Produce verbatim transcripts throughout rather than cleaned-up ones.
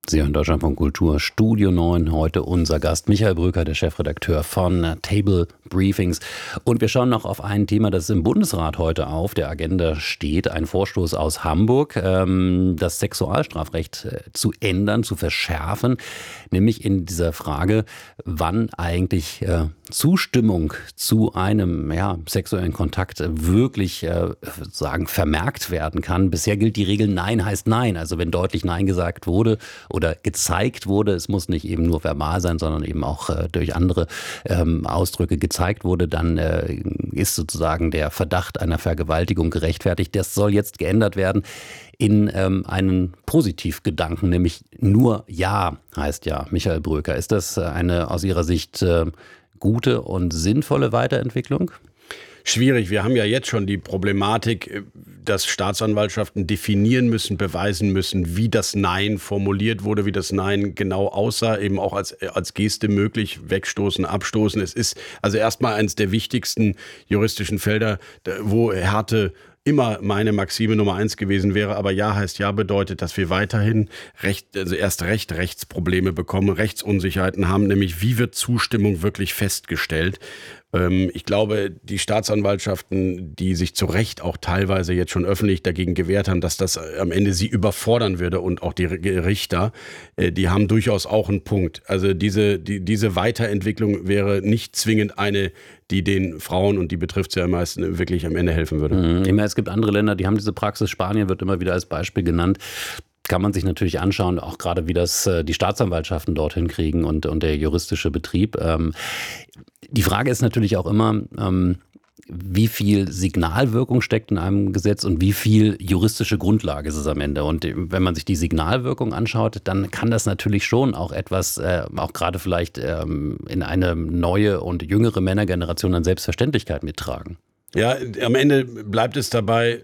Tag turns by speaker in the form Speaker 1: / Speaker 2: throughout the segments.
Speaker 1: Sie hören Deutschlandfunk Kultur, Studio neun. Heute unser Gast Michael Bröker, der Chefredakteur von Table Briefings. Und wir schauen noch auf ein Thema, das im Bundesrat heute auf der Agenda steht. Ein Vorstoß aus Hamburg, ähm, das Sexualstrafrecht zu ändern, zu verschärfen. Nämlich in dieser Frage, wann eigentlich äh, Zustimmung zu einem ja, sexuellen Kontakt wirklich äh, sagen vermerkt werden kann. Bisher gilt die Regel, Nein heißt Nein. Also wenn deutlich Nein gesagt wurde oder gezeigt wurde, es muss nicht eben nur verbal sein, sondern eben auch äh, durch andere ähm, Ausdrücke gezeigt wurde, dann äh, ist sozusagen der Verdacht einer Vergewaltigung gerechtfertigt. Das soll jetzt geändert werden in ähm, einen Positivgedanken, nämlich nur Ja heißt Ja. Michael Bröker, ist das eine aus Ihrer Sicht äh, gute und sinnvolle Weiterentwicklung?
Speaker 2: Schwierig. Wir haben ja jetzt schon die Problematik, dass Staatsanwaltschaften definieren müssen, beweisen müssen, wie das Nein formuliert wurde, wie das Nein genau aussah, eben auch als, als Geste möglich, wegstoßen, abstoßen. Es ist also erstmal eines der wichtigsten juristischen Felder, wo Härte immer meine Maxime Nummer eins gewesen wäre, aber Ja heißt Ja bedeutet, dass wir weiterhin Recht, also erst recht Rechtsprobleme bekommen, Rechtsunsicherheiten haben, nämlich wie wird Zustimmung wirklich festgestellt. Ähm, ich glaube, die Staatsanwaltschaften, die sich zu Recht auch teilweise jetzt schon öffentlich dagegen gewehrt haben, dass das am Ende sie überfordern würde und auch die Richter, äh, die haben durchaus auch einen Punkt. Also diese, die, diese Weiterentwicklung wäre nicht zwingend eine, die den Frauen, und die betrifft es ja am meisten, wirklich am Ende helfen würde.
Speaker 1: Mhm. Ich meine, es gibt andere Länder, die haben diese Praxis. Spanien wird immer wieder als Beispiel genannt. Kann man sich natürlich anschauen, auch gerade wie das äh, die Staatsanwaltschaften dorthin kriegen und, und der juristische Betrieb. Ähm, die Frage ist natürlich auch immer, ähm, wie viel Signalwirkung steckt in einem Gesetz und wie viel juristische Grundlage ist es am Ende. Und wenn man sich die Signalwirkung anschaut, dann kann das natürlich schon auch etwas, äh, auch gerade vielleicht ähm, in eine neue und jüngere Männergeneration an Selbstverständlichkeit mittragen.
Speaker 2: Ja, am Ende bleibt es dabei,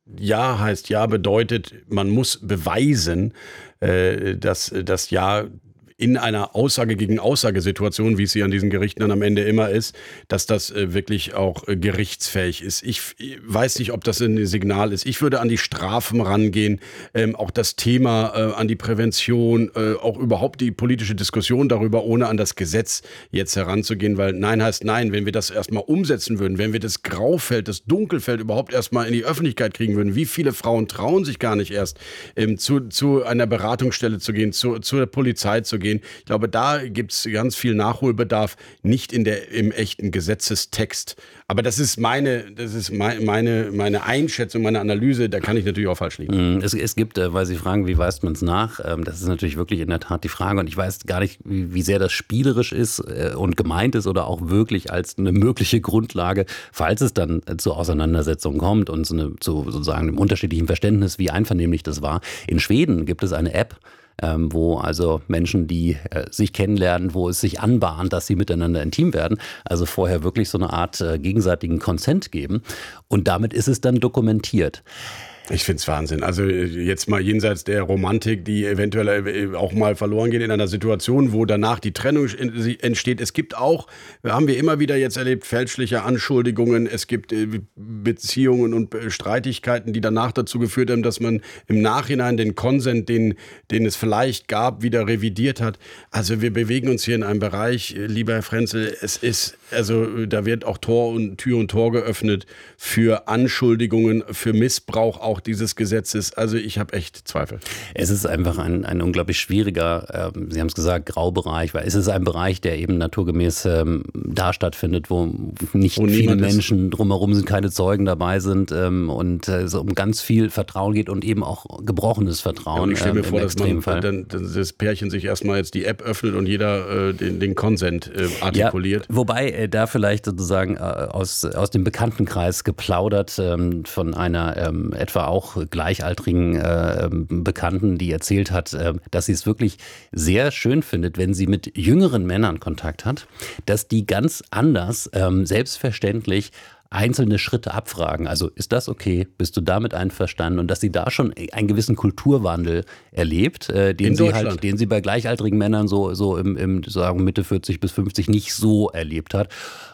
Speaker 2: Ja heißt Ja bedeutet, man muss beweisen, äh, dass das Ja in einer Aussage gegen Aussagesituation, wie es sie an diesen Gerichten dann am Ende immer ist, dass das äh, wirklich auch äh, gerichtsfähig ist. Ich, ich weiß nicht, ob das ein Signal ist. Ich würde an die Strafen rangehen, ähm, auch das Thema äh, an die Prävention, äh, auch überhaupt die politische Diskussion darüber, ohne an das Gesetz jetzt heranzugehen, weil Nein heißt Nein. Wenn wir das erstmal umsetzen würden, wenn wir das Graufeld, das Dunkelfeld überhaupt erstmal in die Öffentlichkeit kriegen würden, wie viele Frauen trauen sich gar nicht erst, ähm, zu, zu einer Beratungsstelle zu gehen, zu, zur Polizei zu gehen. Ich glaube, da gibt es ganz viel Nachholbedarf, nicht in der, im echten Gesetzestext. Aber das ist meine, das ist mein, meine, meine Einschätzung, meine Analyse, da kann ich natürlich auch falsch liegen.
Speaker 1: Es, es gibt, weil Sie fragen, wie weist man es nach, das ist natürlich wirklich in der Tat die Frage und ich weiß gar nicht, wie, wie sehr das spielerisch ist und gemeint ist oder auch wirklich als eine mögliche Grundlage, falls es dann zur Auseinandersetzung kommt und so eine, zu sozusagen einem unterschiedlichen Verständnis, wie einvernehmlich das war. In Schweden gibt es eine App, Ähm, wo also Menschen, die äh, sich kennenlernen, wo es sich anbahnt, dass sie miteinander intim werden, also vorher wirklich so eine Art äh, gegenseitigen Consent geben. Und damit ist es dann dokumentiert.
Speaker 2: Ich finde es Wahnsinn. Also jetzt mal jenseits der Romantik, die eventuell auch mal verloren geht in einer Situation, wo danach die Trennung entsteht. Es gibt auch, haben wir immer wieder jetzt erlebt, fälschliche Anschuldigungen. Es gibt Beziehungen und Streitigkeiten, die danach dazu geführt haben, dass man im Nachhinein den Konsent, den, den es vielleicht gab, wieder revidiert hat. Also wir bewegen uns hier in einem Bereich, lieber Herr Frenzel, es ist, also da wird auch Tor und Tür und Tor geöffnet für Anschuldigungen, für Missbrauch auch dieses Gesetzes. Also ich habe echt Zweifel.
Speaker 1: Es ist einfach ein, ein unglaublich schwieriger, äh, Sie haben es gesagt, Graubereich, weil es ist ein Bereich, der eben naturgemäß ähm, da stattfindet, wo nicht wo viele Menschen ist. drumherum sind, keine Zeugen dabei sind ähm, und äh, so um ganz viel Vertrauen geht und eben auch gebrochenes Vertrauen. Ja, und
Speaker 2: ich stelle mir
Speaker 1: ähm,
Speaker 2: vor, dass man dann, dass das Pärchen sich erstmal jetzt die App öffnet und jeder äh, den, den Konsent äh, artikuliert.
Speaker 1: Ja, wobei äh, da vielleicht sozusagen äh, aus, aus dem Bekanntenkreis geplaudert ähm, von einer ähm, etwa auch gleichaltrigen äh, Bekannten, die erzählt hat, äh, dass sie es wirklich sehr schön findet, wenn sie mit jüngeren Männern Kontakt hat, dass die ganz anders, ähm, selbstverständlich einzelne Schritte abfragen. Also ist das okay? Bist du damit einverstanden? Und dass sie da schon einen gewissen Kulturwandel erlebt, äh, den sie halt, den sie bei gleichaltrigen Männern so, so im, im sagen Mitte vierzig bis fünfzig nicht so erlebt hat.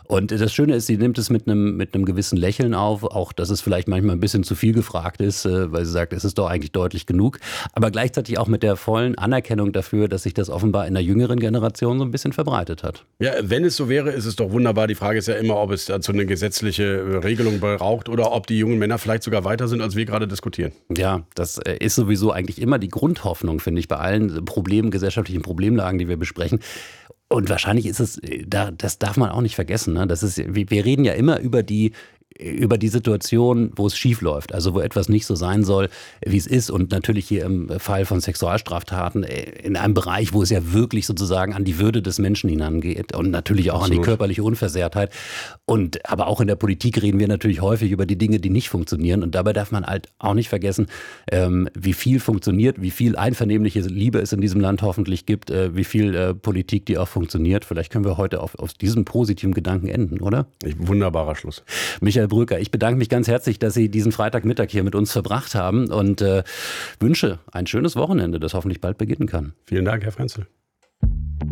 Speaker 1: Und das Schöne ist, sie nimmt es mit einem, mit einem gewissen Lächeln auf, auch dass es vielleicht manchmal ein bisschen zu viel gefragt ist, weil sie sagt, es ist doch eigentlich deutlich genug, aber gleichzeitig auch mit der vollen Anerkennung dafür, dass sich das offenbar in der jüngeren Generation so ein bisschen verbreitet hat.
Speaker 2: Ja, wenn es so wäre, ist es doch wunderbar. Die Frage ist ja immer, ob es dazu eine gesetzliche Regelung braucht oder ob die jungen Männer vielleicht sogar weiter sind, als wir gerade diskutieren.
Speaker 1: Ja, das ist sowieso eigentlich immer die Grundhoffnung, finde ich, bei allen Problemen, gesellschaftlichen Problemlagen, die wir besprechen. Und wahrscheinlich ist es, das darf man auch nicht vergessen, ne? Das ist, wir reden ja immer über die über die Situation, wo es schief läuft, also wo etwas nicht so sein soll, wie es ist. Und natürlich hier im Fall von Sexualstraftaten in einem Bereich, wo es ja wirklich sozusagen an die Würde des Menschen hinangeht und natürlich auch Absolut. An die körperliche Unversehrtheit. Und aber auch in der Politik reden wir natürlich häufig über die Dinge, die nicht funktionieren. Und dabei darf man halt auch nicht vergessen, ähm, wie viel funktioniert, wie viel einvernehmliche Liebe es in diesem Land hoffentlich gibt, äh, wie viel äh, Politik, die auch funktioniert. Vielleicht können wir heute auf, auf diesem positiven Gedanken enden, oder?
Speaker 2: Wunderbarer Schluss.
Speaker 1: Michael Brücker, ich bedanke mich ganz herzlich, dass Sie diesen Freitagmittag hier mit uns verbracht haben und äh, wünsche ein schönes Wochenende, das hoffentlich bald beginnen kann.
Speaker 2: Vielen Dank, Herr Frenzel.